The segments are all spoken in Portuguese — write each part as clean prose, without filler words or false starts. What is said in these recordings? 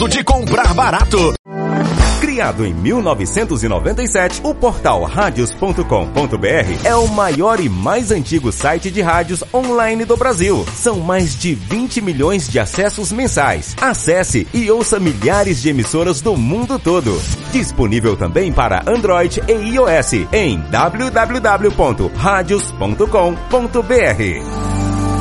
gostoso de comprar barato. Criado em 1997, o portal radios.com.br é o maior e mais antigo site de rádios online do Brasil. São mais de 20 milhões de acessos mensais. Acesse e ouça milhares de emissoras do mundo todo. Disponível também para Android e iOS em www.radios.com.br.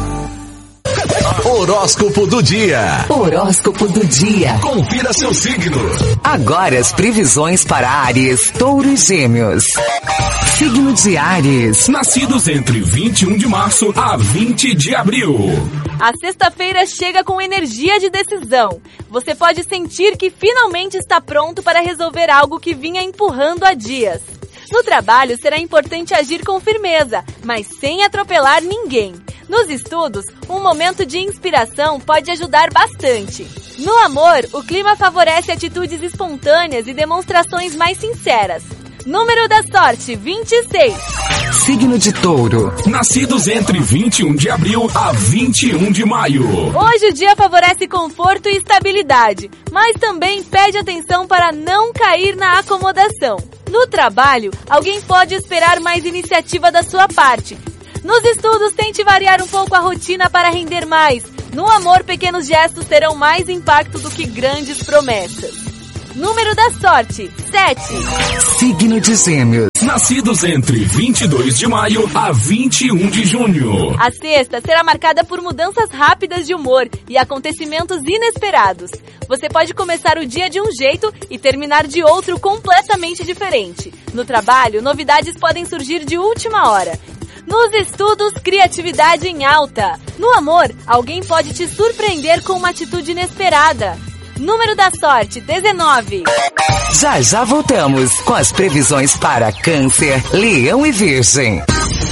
Horóscopo do dia. Horóscopo do dia. Confira seu signo. Agora as previsões para Áries, Touro e Gêmeos. Signo de Áries. Nascidos entre 21 de março a 20 de abril. A sexta-feira chega com energia de decisão. Você pode sentir que finalmente está pronto para resolver algo que vinha empurrando há dias. No trabalho será importante agir com firmeza, mas sem atropelar ninguém. Nos estudos, um momento de inspiração pode ajudar bastante. No amor, o clima favorece atitudes espontâneas e demonstrações mais sinceras. Número da sorte, 26. Signo de Touro. Nascidos entre 21 de abril a 21 de maio. Hoje o dia favorece conforto e estabilidade, mas também pede atenção para não cair na acomodação. No trabalho, alguém pode esperar mais iniciativa da sua parte. Nos estudos, tente variar um pouco a rotina para render mais. No amor, pequenos gestos terão mais impacto do que grandes promessas. Número da sorte, 7. Signo de Gêmeos. Nascidos entre 22 de maio a 21 de junho. A sexta será marcada por mudanças rápidas de humor e acontecimentos inesperados. Você pode começar o dia de um jeito e terminar de outro completamente diferente. No trabalho, novidades podem surgir de última hora. Nos estudos, criatividade em alta. No amor, alguém pode te surpreender com uma atitude inesperada. Número da sorte, 19. Já voltamos com as previsões para Câncer, Leão e Virgem.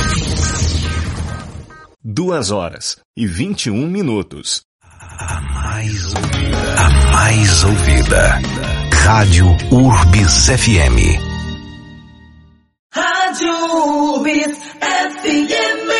2h21. A mais ouvida. Rádio Urbis FM. Rádio Urbis FM.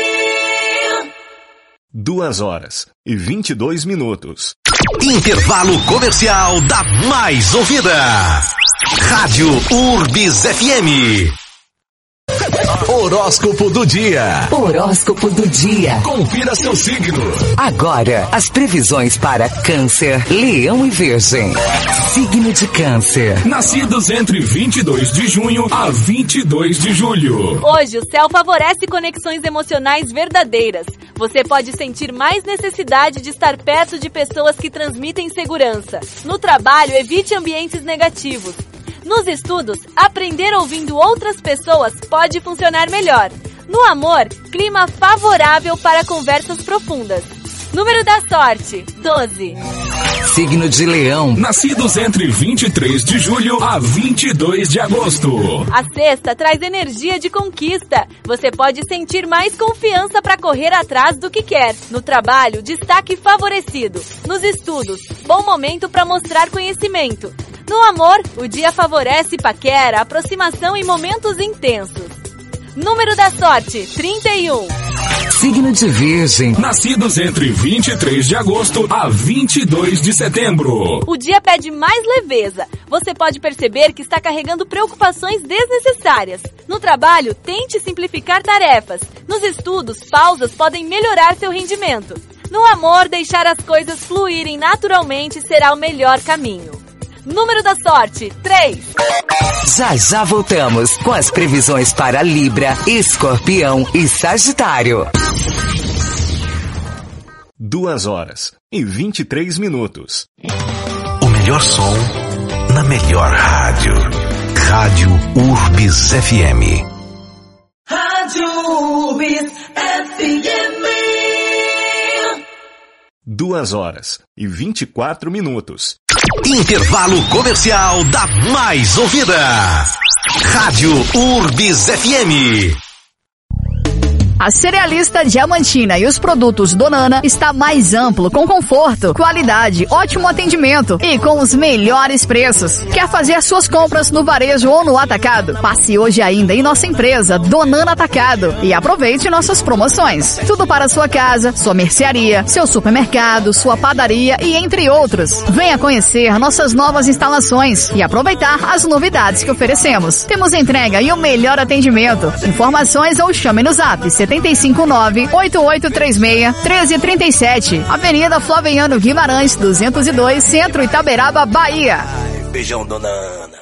2h22. Intervalo comercial da mais ouvida. Rádio Urbis FM. Horóscopo do dia. Horóscopo do dia. Confira seu signo. Agora, as previsões para Câncer, Leão e Virgem. Signo de Câncer. Nascidos entre 22 de junho a 22 de julho. Hoje o céu favorece conexões emocionais verdadeiras. Você pode sentir mais necessidade de estar perto de pessoas que transmitem segurança. No trabalho, evite ambientes negativos. Nos estudos, aprender ouvindo outras pessoas pode funcionar melhor. No amor, clima favorável para conversas profundas. Número da sorte, 12. Signo de Leão. Nascidos entre 23 de julho a 22 de agosto. A sexta traz energia de conquista. Você pode sentir mais confiança para correr atrás do que quer. No trabalho, destaque favorecido. Nos estudos, bom momento para mostrar conhecimento. No amor, o dia favorece paquera, aproximação e momentos intensos. Número da sorte, 31. Signo de Virgem. Nascidos entre 23 de agosto a 22 de setembro. O dia pede mais leveza. Você pode perceber que está carregando preocupações desnecessárias. No trabalho, tente simplificar tarefas. Nos estudos, pausas podem melhorar seu rendimento. No amor, deixar as coisas fluírem naturalmente será o melhor caminho. Número da sorte, 3. Já voltamos com as previsões para Libra, Escorpião e Sagitário. 2h23. O melhor som na melhor rádio. Rádio Urbis FM. Rádio Urbis FM. 2h24. Intervalo comercial da mais ouvida. Rádio Urbis FM. A Cerealista Diamantina e os produtos Donana está mais amplo, com conforto, qualidade, ótimo atendimento e com os melhores preços. Quer fazer suas compras no varejo ou no atacado? Passe hoje ainda em nossa empresa Donana Atacado e aproveite nossas promoções. Tudo para sua casa, sua mercearia, seu supermercado, sua padaria e entre outros. Venha conhecer nossas novas instalações e aproveitar as novidades que oferecemos. Temos entrega e o melhor atendimento. Informações ou chame no zap 759-8836-1337. Avenida Flaviano Guimarães, 202, Centro Itaberaba, Bahia. Beijão, dona Ana.